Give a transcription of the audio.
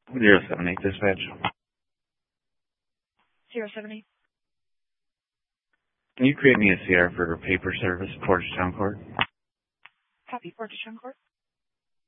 078 dispatch. 078. Can you create me a CR for paper service, Portage Town Court? Copy, Portage Town Court.